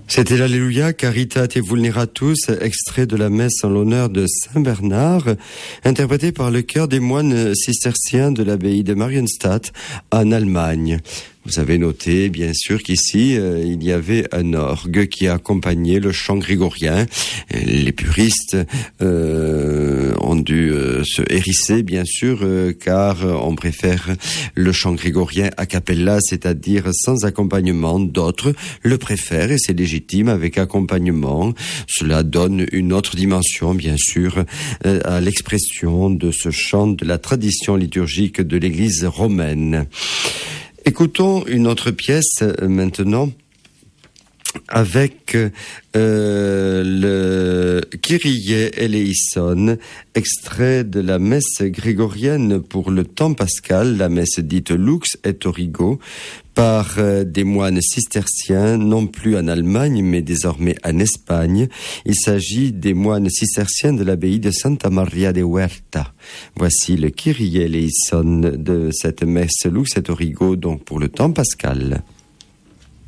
C'était l'Alléluia, Caritate et Vulneratus, extrait de la messe en l'honneur de Saint Bernard, interprété par le chœur des moines cisterciens de l'abbaye de Marienstadt en Allemagne. Vous avez noté, bien sûr, qu'ici, il y avait un orgue qui accompagnait le chant grégorien. Les puristes ont dû se hérisser, bien sûr, car on préfère le chant grégorien a cappella, c'est-à-dire sans accompagnement. D'autres le préfèrent, et c'est légitime, avec accompagnement. Cela donne une autre dimension, bien sûr, à l'expression de ce chant de la tradition liturgique de l'Église romaine. Écoutons une autre pièce maintenant avec le Kyrie eleison, extrait de la messe grégorienne pour le temps pascal, la messe dite Lux et Origo, par des moines cisterciens, non plus en Allemagne, mais désormais en Espagne. Il s'agit des moines cisterciens de l'abbaye de Santa Maria de Huerta. Voici le Kyrie eleison de cette messe Lux et Origo, donc pour le temps pascal.